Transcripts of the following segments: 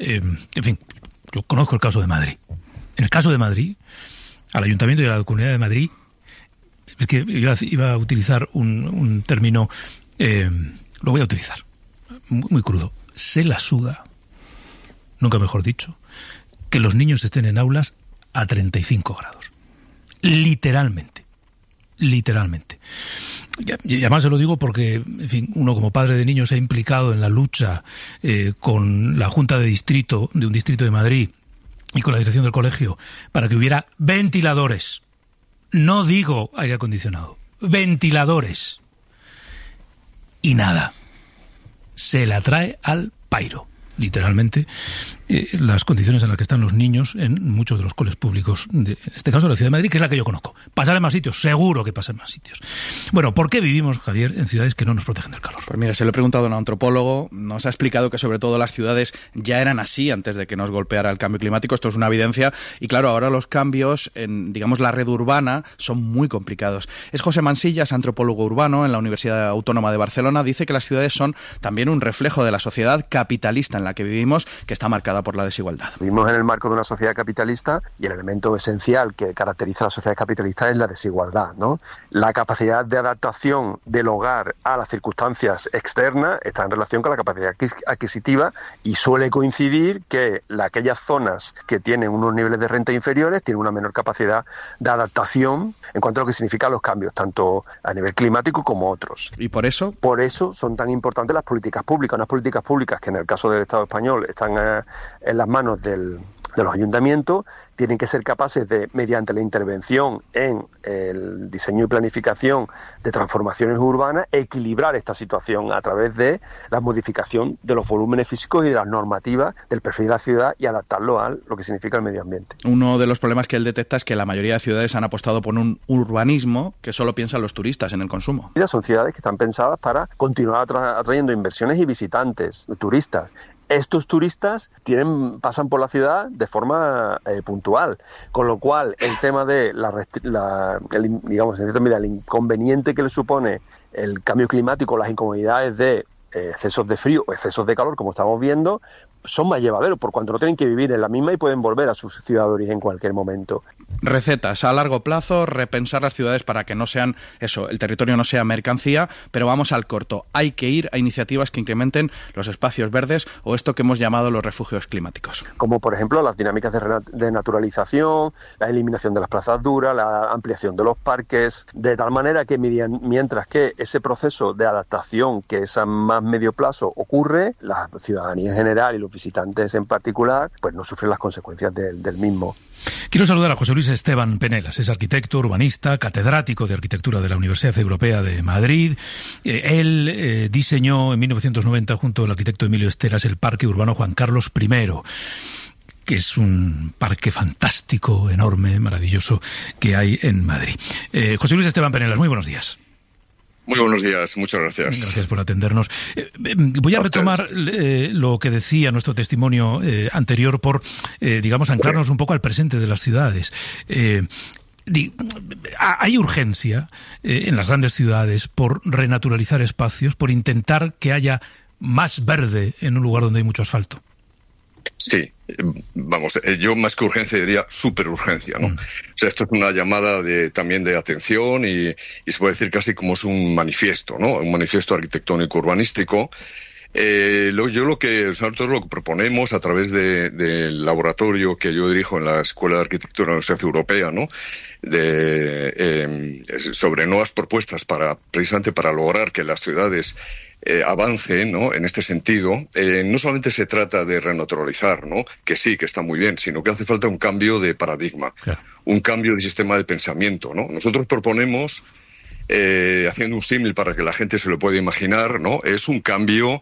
En fin, yo conozco el caso de Madrid. En el caso de Madrid, al Ayuntamiento y a la Comunidad de Madrid, es que iba a utilizar un término, lo voy a utilizar, muy crudo, se la suda, nunca mejor dicho, que los niños estén en aulas a 35 grados. Literalmente. Y además se lo digo porque, en fin, uno como padre de niños se ha implicado en la lucha con la Junta de Distrito, de un distrito de Madrid, y con la dirección del colegio, para que hubiera ventiladores. No digo aire acondicionado, ventiladores. Y nada, se la trae al pairo, literalmente, las condiciones en las que están los niños en muchos de los coles públicos, en este caso de la Ciudad de Madrid, que es la que yo conozco. Pasar en más sitios, seguro que pasa en más sitios. Bueno, ¿por qué vivimos, Javier, en ciudades que no nos protegen del calor? Pues mira, se lo he preguntado a un antropólogo, nos ha explicado que sobre todo las ciudades ya eran así antes de que nos golpeara el cambio climático, esto es una evidencia, y claro, ahora los cambios en, digamos, la red urbana son muy complicados. Es José Mansillas, antropólogo urbano en la Universidad Autónoma de Barcelona, dice que las ciudades son también un reflejo de la sociedad capitalista en la que vivimos, que está marcada por la desigualdad. Vivimos en el marco de una sociedad capitalista y el elemento esencial que caracteriza a la sociedad capitalista es la desigualdad, ¿no? La capacidad de adaptación del hogar a las circunstancias externas está en relación con la capacidad adquisitiva y suele coincidir que aquellas zonas que tienen unos niveles de renta inferiores tienen una menor capacidad de adaptación en cuanto a lo que significan los cambios, tanto a nivel climático como otros. ¿Y por eso? Por eso son tan importantes las políticas públicas, unas políticas públicas que en el caso del Estado español están en las manos de los ayuntamientos, tienen que ser capaces de, mediante la intervención en el diseño y planificación de transformaciones urbanas, equilibrar esta situación a través de la modificación de los volúmenes físicos y de las normativas del perfil de la ciudad y adaptarlo a lo que significa el medio ambiente. Uno de los problemas que él detecta es que la mayoría de ciudades han apostado por un urbanismo que solo piensan los turistas en el consumo. Son ciudades que están pensadas para continuar atrayendo inversiones y visitantes, turistas. Estos turistas pasan por la ciudad de forma puntual, con lo cual el tema de digamos, en cierta medida, el inconveniente que le supone el cambio climático, las incomodidades de excesos de frío o excesos de calor, como estamos viendo, son más llevaderos, por cuanto no tienen que vivir en la misma y pueden volver a su ciudad de origen en cualquier momento. Recetas a largo plazo, repensar las ciudades para que no sean eso, el territorio no sea mercancía, pero vamos al corto. Hay que ir a iniciativas que incrementen los espacios verdes o esto que hemos llamado los refugios climáticos. Como por ejemplo las dinámicas de naturalización, la eliminación de las plazas duras, la ampliación de los parques, de tal manera que mientras que ese proceso de adaptación que es a más medio plazo ocurre, la ciudadanía en general y los visitantes en particular, pues no sufren las consecuencias del mismo. Quiero saludar a José Luis Esteban Penelas, es arquitecto, urbanista, catedrático de arquitectura de la Universidad Europea de Madrid. Él diseñó en 1990 junto al arquitecto Emilio Esteras el Parque Urbano Juan Carlos I, que es un parque fantástico, enorme, maravilloso que hay en Madrid. José Luis Esteban Penelas, muy buenos días. Muy buenos días, muchas gracias. Gracias por atendernos. Voy a retomar lo que decía nuestro testimonio anterior por, digamos, anclarnos un poco al presente de las ciudades. Hay urgencia en las grandes ciudades por renaturalizar espacios, por intentar que haya más verde en un lugar donde hay mucho asfalto. Sí, vamos, yo más que urgencia diría superurgencia, ¿no? O sea, esto es una llamada también de atención y se puede decir casi como es un manifiesto, ¿no? Un manifiesto arquitectónico urbanístico. Nosotros lo que proponemos a través del laboratorio que yo dirijo en la Escuela de Arquitectura de la Universidad Europea, ¿no? Sobre nuevas propuestas precisamente para lograr que las ciudades avancen, ¿no? En este sentido, no solamente se trata de renaturalizar, ¿no? Que sí, que está muy bien, sino que hace falta un cambio de paradigma, claro. Un cambio de sistema de pensamiento, ¿no? Nosotros proponemos, haciendo un símil para que la gente se lo pueda imaginar, ¿no? Es un cambio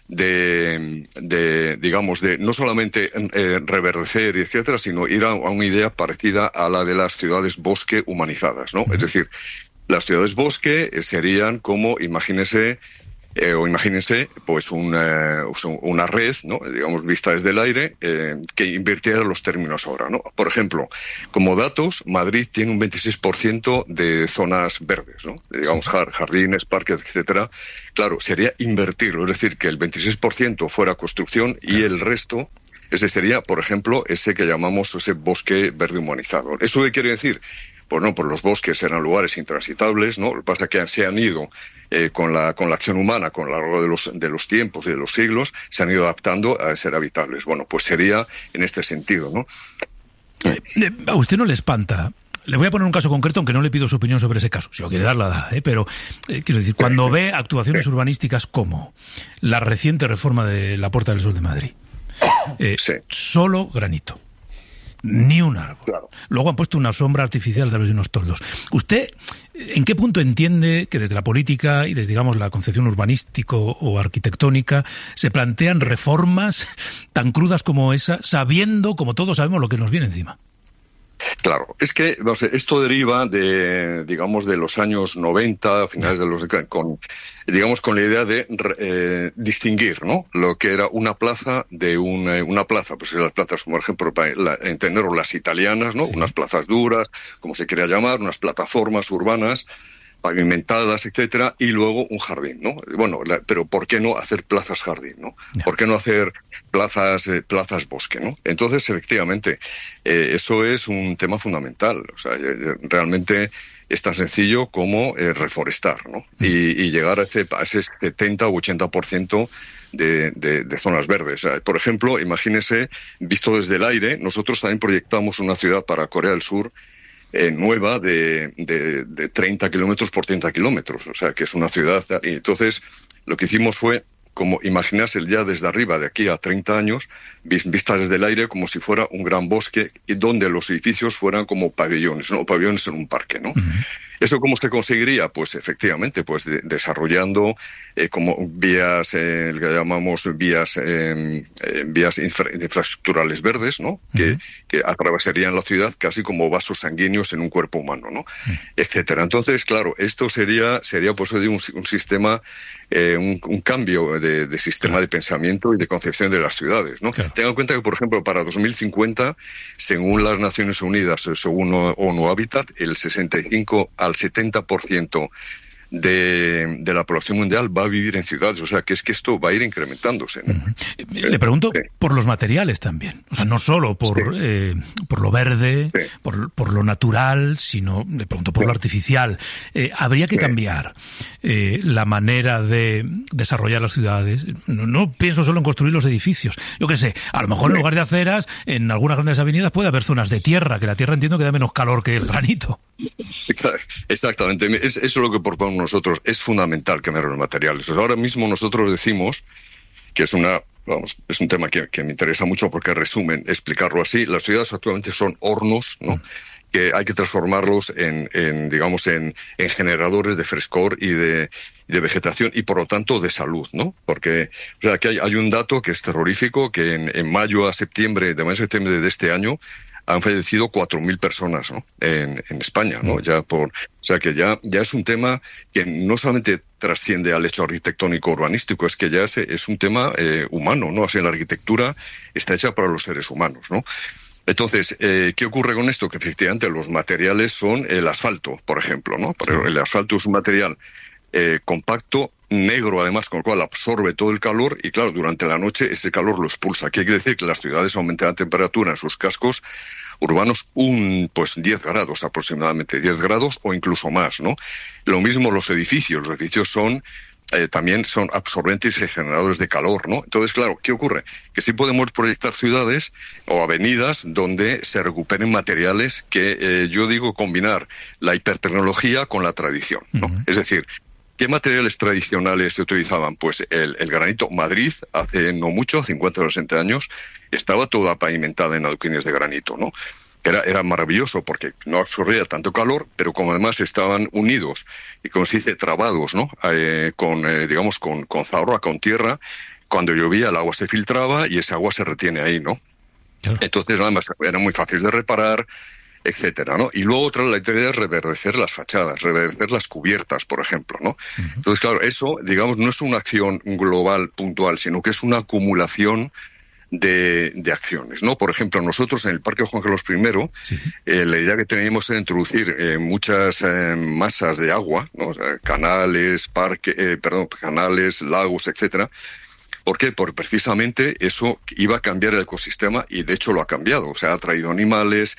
digamos, de no solamente reverdecer, etcétera, sino ir a una idea parecida a la de las ciudades bosque humanizadas, ¿no? Es decir, las ciudades bosque serían como, imagínense, pues una red, ¿no? Digamos, vista desde el aire, que invirtiera los términos ahora, ¿no? Por ejemplo, como datos, Madrid tiene un 26% de zonas verdes, ¿no? Digamos, jardines, parques, etcétera. Claro, sería invertirlo, es decir, que el 26% fuera construcción y el resto Ese sería, por ejemplo, ese que llamamos ese bosque verde humanizado. ¿Eso qué quiere decir? Pues no, pues los bosques eran lugares intransitables, ¿no? Lo que pasa es que se han ido con la acción humana, con lo largo de los tiempos y de los siglos, se han ido adaptando a ser habitables. Bueno, pues sería en este sentido, ¿no? ¿A usted no le espanta? Le voy a poner un caso concreto, aunque no le pido su opinión sobre ese caso. Si lo quiere dar, la da, pero quiero decir, cuando ve actuaciones urbanísticas como la reciente reforma de la Puerta del Sol de Madrid, solo granito, ni un árbol. Claro. Luego han puesto una sombra artificial a través de unos toldos. ¿Usted en qué punto entiende que desde la política y desde, digamos, la concepción urbanístico o arquitectónica se plantean reformas tan crudas como esa, sabiendo, como todos sabemos, lo que nos viene encima? Claro, es que esto deriva de, digamos, de los años 90, finales de los con la idea de distinguir, ¿no? Lo que era una plaza de una plaza, pues las plazas, por ejemplo, para entender las italianas, ¿no? Sí. Unas plazas duras, como se quiera llamar, unas plataformas urbanas pavimentadas, etcétera, y luego un jardín, ¿no? Bueno, pero ¿por qué no hacer plazas jardín, no? ¿Por qué no hacer plazas bosque, no? Entonces, efectivamente, eso es un tema fundamental. O sea, realmente es tan sencillo como reforestar, ¿no? Y llegar a ese 70 u 80% de zonas verdes. O sea, por ejemplo, imagínese, visto desde el aire, nosotros también proyectamos una ciudad para Corea del Sur nueva de 30 kilómetros por 30 kilómetros, o sea, que es una ciudad. Y entonces, lo que hicimos fue como imaginarse ya desde arriba, de aquí a 30 años, vista desde el aire como si fuera un gran bosque y donde los edificios fueran como pabellones, ¿no? Pabellones en un parque, ¿no? Uh-huh. ¿Eso cómo se conseguiría? Pues efectivamente, pues desarrollando como vías, que llamamos vías infraestructurales verdes, ¿no? Uh-huh. Que atravesarían la ciudad casi como vasos sanguíneos en un cuerpo humano, ¿no? Uh-huh. Etcétera. Entonces, claro, esto sería pues un sistema, un cambio de sistema de pensamiento y de concepción de las ciudades, ¿no? Claro. Tenga en cuenta que, por ejemplo, para 2050, según las Naciones Unidas, según ONU Habitat, el 65 al 70% de la población mundial va a vivir en ciudades, o sea, que es que esto va a ir incrementándose, ¿no? Le pregunto por los materiales también, o sea, no solo por lo verde, por lo natural, sino, le pregunto por lo artificial. ¿Habría que cambiar la manera de desarrollar las ciudades? No pienso solo en construir los edificios, yo qué sé, a lo mejor en lugar de aceras, en algunas grandes avenidas puede haber zonas de tierra, que la tierra entiendo que da menos calor que el granito. Exactamente, eso es lo que proponemos nosotros. Es fundamental cambiar los materiales. O sea, ahora mismo nosotros decimos que es un tema que me interesa mucho porque resumen, explicarlo así. Las ciudades actualmente son hornos, ¿no? Que hay que transformarlos en generadores de frescor y de vegetación y por lo tanto de salud, ¿no? Porque, o sea, que hay un dato que es terrorífico, que de mayo a septiembre de este año han fallecido 4.000 personas, ¿no? En España, ¿no? O sea que ya es un tema que no solamente trasciende al hecho arquitectónico urbanístico, es que ya es un tema humano, ¿no? Así, la arquitectura está hecha para los seres humanos, ¿no? Entonces, ¿qué ocurre con esto? Que efectivamente los materiales son el asfalto, por ejemplo, ¿no? Pero el asfalto es un material compacto, negro además, con lo cual absorbe todo el calor y claro, durante la noche ese calor lo expulsa. ¿Qué quiere decir? Que las ciudades aumentan la temperatura en sus cascos urbanos 10 grados aproximadamente, 10 grados o incluso más, ¿no? Lo mismo los edificios también son absorbentes y generadores de calor, ¿no? Entonces, claro, ¿qué ocurre? Que sí podemos proyectar ciudades o avenidas donde se recuperen materiales que yo digo combinar la hipertecnología con la tradición, ¿no? Uh-huh. Es decir, ¿qué materiales tradicionales se utilizaban? Pues el granito. Madrid, hace no mucho, 50 o 60 años, estaba toda pavimentada en adoquines de granito, ¿no? Era maravilloso porque no absorbía tanto calor, pero como además estaban unidos y como se dice, trabados, ¿no? Con zarra, con tierra, cuando llovía el agua se filtraba y esa agua se retiene ahí, ¿no? Claro. Entonces, además, era muy fácil de reparar, etcétera, ¿no? Y luego la idea es reverdecer las fachadas, reverdecer las cubiertas, por ejemplo, ¿no? Uh-huh. Entonces, claro, eso, digamos, no es una acción global, puntual, sino que es una acumulación de acciones, ¿no? Por ejemplo, nosotros en el Parque Juan Carlos I, sí. La idea que teníamos era introducir muchas masas de agua, ¿no? O sea, canales, lagos, etcétera, ¿Por qué? Porque precisamente eso iba a cambiar el ecosistema y de hecho lo ha cambiado. O sea, ha traído animales,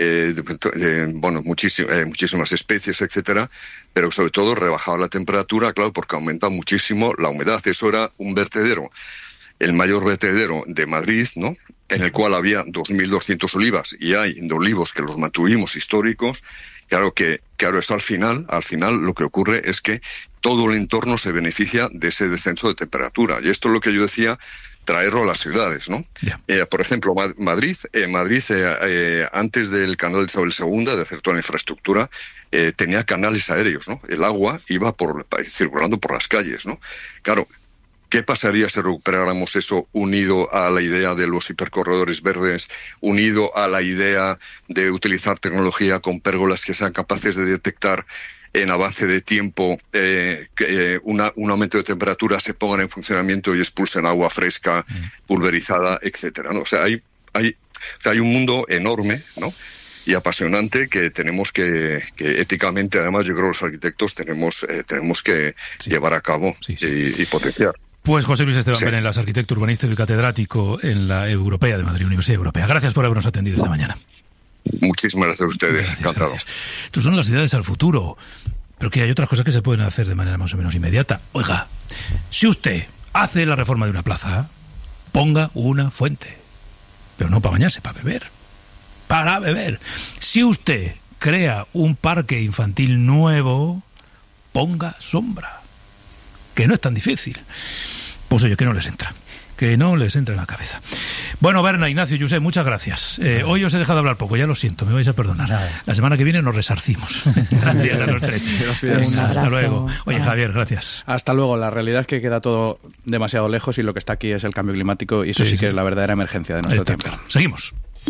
muchísimas especies, etcétera, pero sobre todo rebajaba la temperatura, claro, porque aumenta muchísimo la humedad. Eso era un vertedero, el mayor vertedero de Madrid, ¿no? En el cual había 2.200 olivas y hay de olivos que los mantuvimos históricos. Claro, eso al final lo que ocurre es que todo el entorno se beneficia de ese descenso de temperatura. Y esto es lo que yo decía, traerlo a las ciudades, ¿no? Yeah. Por ejemplo, Madrid, antes del canal de Isabel II, de hacer toda la infraestructura, tenía canales aéreos, ¿no? El agua iba circulando por las calles, ¿no? Claro, ¿qué pasaría si recuperáramos eso unido a la idea de los hipercorredores verdes, unido a la idea de utilizar tecnología con pérgolas que sean capaces de detectar en avance de tiempo un aumento de temperatura, se pongan en funcionamiento y expulsen agua fresca, pulverizada, etcétera, ¿no? O sea, hay un mundo enorme, ¿no? Y apasionante que tenemos que éticamente, además, yo creo que los arquitectos tenemos que llevar a cabo y potenciar. Pues José Luis Esteban Penelas, arquitecto urbanístico y catedrático en la Europea de Madrid, Universidad Europea. Gracias por habernos atendido esta mañana. Muchísimas gracias a ustedes, encantado. Estos son las ciudades al futuro, pero que hay otras cosas que se pueden hacer de manera más o menos inmediata. Oiga, si usted hace la reforma de una plaza, ponga una fuente, pero no para bañarse, para beber. Para beber. Si usted crea un parque infantil nuevo, ponga sombra, que no es tan difícil. Pues oye, que no les entra en la cabeza. Bueno, Berna, Ignacio, Josep, muchas gracias. Hoy os he dejado hablar poco, ya lo siento, me vais a perdonar. La semana que viene nos resarcimos. Gracias a los tres. Gracias. Hasta luego. Oye, Javier, gracias. Hasta luego. La realidad es que queda todo demasiado lejos y lo que está aquí es el cambio climático y eso sí que es la verdadera emergencia de nuestro tiempo. Claro. Seguimos.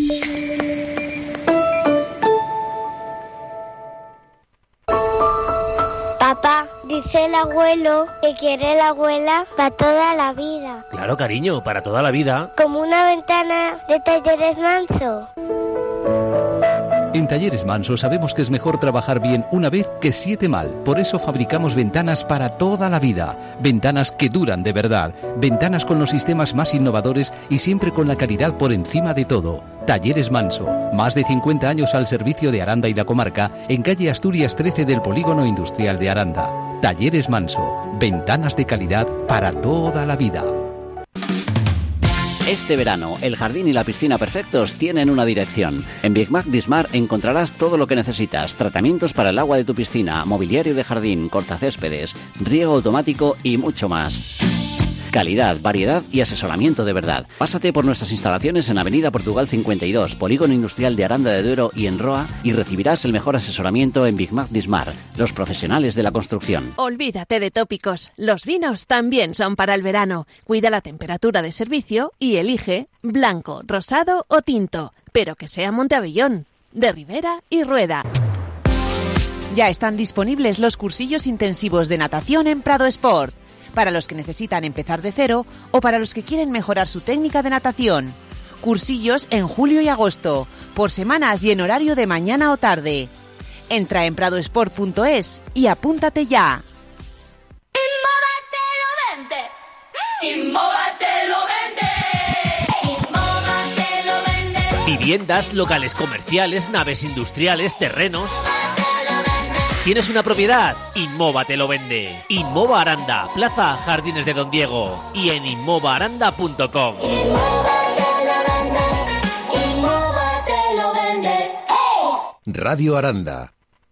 Papá, dice el abuelo que quiere la abuela para toda la vida. Claro, cariño, para toda la vida. Como una ventana de Talleres Manso. En Talleres Manso sabemos que es mejor trabajar bien una vez que 7 mal. Por eso fabricamos ventanas para toda la vida. Ventanas que duran de verdad. Ventanas con los sistemas más innovadores y siempre con la calidad por encima de todo. Talleres Manso. Más de 50 años al servicio de Aranda y la comarca, en calle Asturias 13 del Polígono Industrial de Aranda. Talleres Manso. Ventanas de calidad para toda la vida. Este verano, el jardín y la piscina perfectos tienen una dirección. En Big Mac Dismar encontrarás todo lo que necesitas. Tratamientos para el agua de tu piscina, mobiliario de jardín, cortacéspedes, riego automático y mucho más. Calidad, variedad y asesoramiento de verdad. Pásate por nuestras instalaciones en Avenida Portugal 52, Polígono Industrial de Aranda de Duero y en Roa y recibirás el mejor asesoramiento en Big Mac Dismar, los profesionales de la construcción. Olvídate de tópicos. Los vinos también son para el verano. Cuida la temperatura de servicio y elige blanco, rosado o tinto, pero que sea Monteavellón, de Ribera y Rueda. Ya están disponibles los cursillos intensivos de natación en Prado Sport, para los que necesitan empezar de cero o para los que quieren mejorar su técnica de natación. Cursillos en julio y agosto, por semanas y en horario de mañana o tarde. Entra en pradosport.es y apúntate ya. Innova te lo vende. Innova te lo vende. Viviendas, locales comerciales, naves industriales, terrenos. ¿Tienes una propiedad? Innova te lo vende. Innova Aranda, Plaza Jardines de Don Diego y en inmovaaranda.com. Innova te lo vende. Radio Aranda.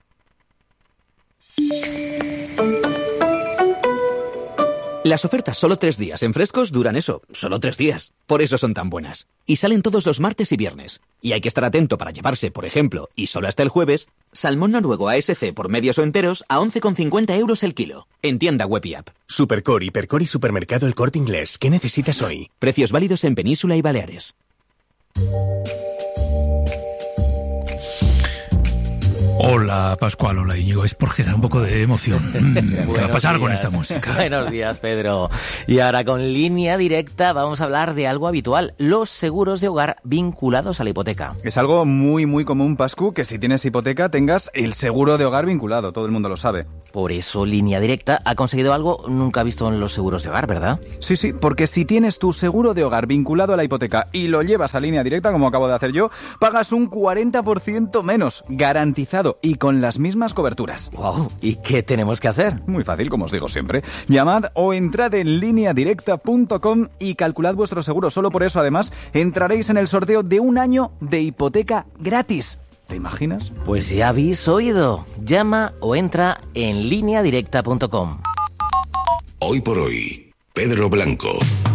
Las ofertas solo 3 días en Frescos duran eso, solo 3 días. Por eso son tan buenas. Y salen todos los martes y viernes. Y hay que estar atento para llevarse, por ejemplo, y solo hasta el jueves, salmón noruego ASC por medios o enteros a 11,50 € el kilo. En tienda web y app. Supercore, Hipercore y Supermercado El Corte Inglés. ¿Qué necesitas hoy? Precios válidos en Península y Baleares. Hola Pascual, hola Íñigo, es por generar un poco de emoción. ¿Qué va a pasar con esta música? Buenos días, Pedro. Y ahora con Línea Directa vamos a hablar de algo habitual, los seguros de hogar vinculados a la hipoteca. Es algo muy, muy común, Pascu, que si tienes hipoteca tengas el seguro de hogar vinculado, todo el mundo lo sabe. Por eso Línea Directa ha conseguido algo nunca visto en los seguros de hogar, ¿verdad? Sí, porque si tienes tu seguro de hogar vinculado a la hipoteca y lo llevas a Línea Directa, como acabo de hacer yo, pagas un 40% menos, garantizado y con las mismas coberturas. ¡Wow! ¿Y qué tenemos que hacer? Muy fácil, como os digo siempre. Llamad o entrad en lineadirecta.com y calculad vuestro seguro. Solo por eso, además, entraréis en el sorteo de 1 año de hipoteca gratis. ¿Te imaginas? Pues ya habéis oído. Llama o entra en lineadirecta.com. Hoy por hoy, Pedro Blanco.